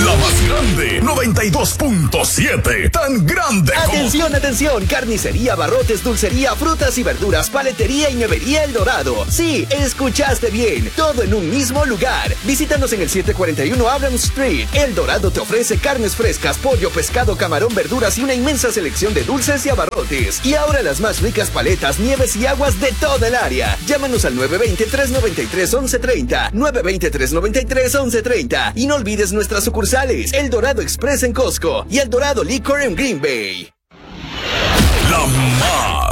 La más grande, 92.7. Tan grande como... Atención, atención. Carnicería, abarrotes, dulcería, frutas y verduras, paletería y nevería El Dorado. Sí, escuchaste bien. Todo en un mismo lugar. Visítanos en el 741 Abrams Street. El Dorado te ofrece carnes frescas, pollo, pescado, camarón, verduras y una inmensa selección de dulces y abarrotes. Y ahora las más ricas paletas, nieves y aguas de toda el área. Llámanos al 920-393-1130. 920-393-1130. Y no olvides nuestras sucursales. El Dorado Express en Costco y El Dorado Liquor en Green Bay. La más